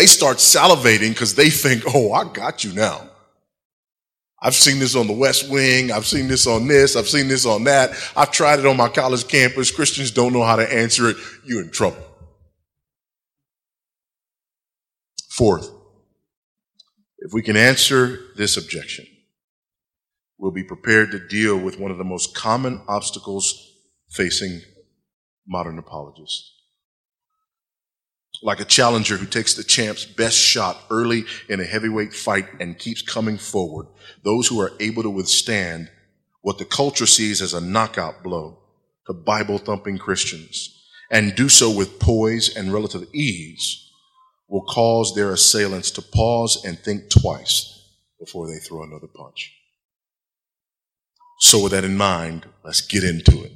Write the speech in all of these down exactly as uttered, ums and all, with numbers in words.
they start salivating because they think, oh, I got you now. I've seen this on the West Wing. I've seen this on this. I've seen this on that. I've tried it on my college campus. Christians don't know how to answer it. You're in trouble. Fourth, if we can answer this objection, we'll be prepared to deal with one of the most common obstacles facing modern apologists. Like a challenger who takes the champ's best shot early in a heavyweight fight and keeps coming forward, those who are able to withstand what the culture sees as a knockout blow to Bible-thumping Christians and do so with poise and relative ease will cause their assailants to pause and think twice before they throw another punch. So with that in mind, let's get into it.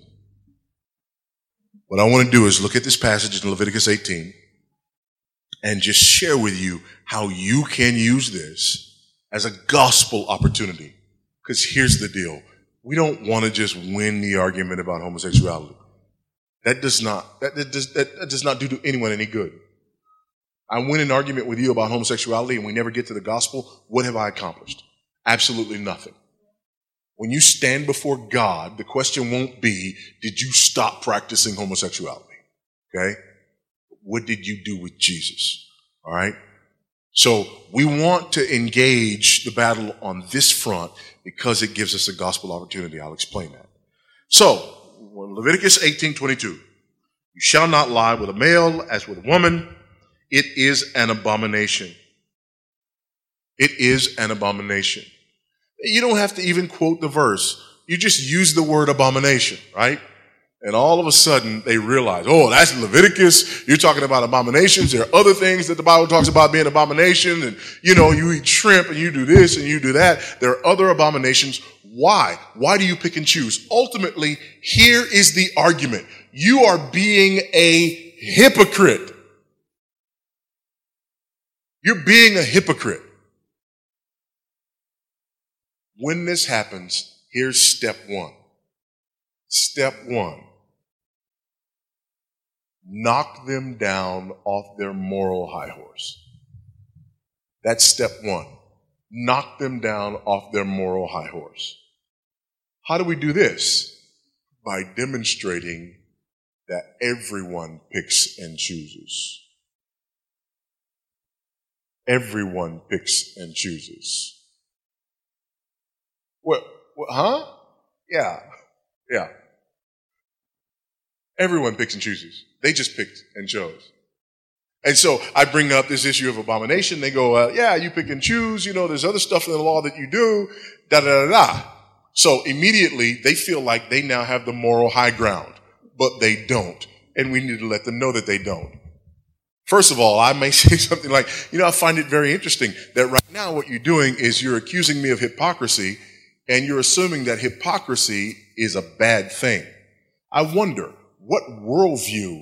What I want to do is look at this passage in Leviticus eighteen and just share with you how you can use this as a gospel opportunity. Because here's the deal. We don't want to just win the argument about homosexuality. That does not, that, that, does, that, that does not do to anyone any good. I win an argument with you about homosexuality and we never get to the gospel. What have I accomplished? Absolutely nothing. When you stand before God, the question won't be, did you stop practicing homosexuality? Okay? What did you do with Jesus? All right? So we want to engage the battle on this front because it gives us a gospel opportunity. I'll explain that. So, Leviticus eighteen twenty-two. You shall not lie with a male as with a woman. It is an abomination. It is an abomination. You don't have to even quote the verse. You just use the word abomination, right? And all of a sudden they realize, oh, that's Leviticus. You're talking about abominations. There are other things that the Bible talks about being abominations. And, you know, you eat shrimp and you do this and you do that. There are other abominations. Why? Why do you pick and choose? Ultimately, here is the argument. You are being a hypocrite. You're being a hypocrite. When this happens, here's step one. Step one. Knock them down off their moral high horse. That's step one. Knock them down off their moral high horse. How do we do this? By demonstrating that everyone picks and chooses. Everyone picks and chooses. What? what huh? Yeah. Yeah. Everyone picks and chooses. They just picked and chose. And so I bring up this issue of abomination. They go, uh, yeah, you pick and choose. You know, there's other stuff in the law that you do. Da, da, da, da. So immediately they feel like they now have the moral high ground, but they don't. And we need to let them know that they don't. First of all, I may say something like, you know, I find it very interesting that right now what you're doing is you're accusing me of hypocrisy and you're assuming that hypocrisy is a bad thing. I wonder what worldview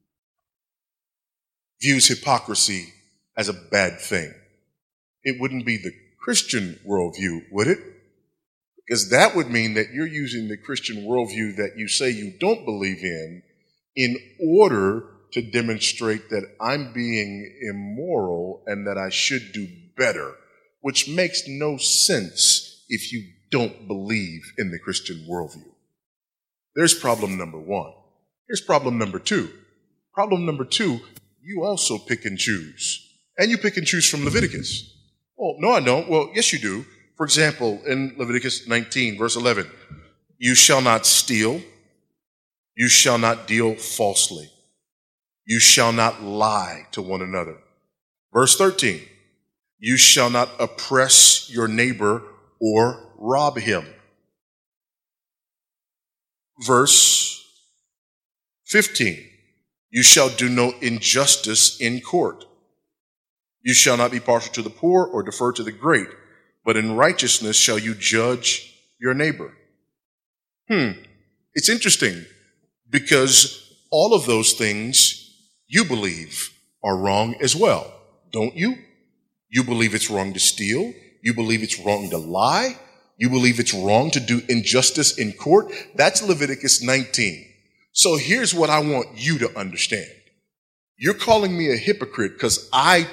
views hypocrisy as a bad thing. It wouldn't be the Christian worldview, would it? Because that would mean that you're using the Christian worldview that you say you don't believe in in order to demonstrate that I'm being immoral and that I should do better, which makes no sense if you don't believe in the Christian worldview. There's problem number one. Here's problem number two. Problem number two, you also pick and choose. And you pick and choose from Leviticus. Oh, no, I don't. Well, yes, you do. For example, in Leviticus nineteen, verse eleven, you shall not steal. You shall not deal falsely. You shall not lie to one another. Verse thirteen, you shall not oppress your neighbor or rob him. Verse fifteen, you shall do no injustice in court. You shall not be partial to the poor or defer to the great, but in righteousness shall you judge your neighbor. Hmm, it's interesting because all of those things you believe are wrong as well, don't you? You believe it's wrong to steal. You believe it's wrong to lie. You believe it's wrong to do injustice in court. That's Leviticus nineteen. So here's what I want you to understand. You're calling me a hypocrite because I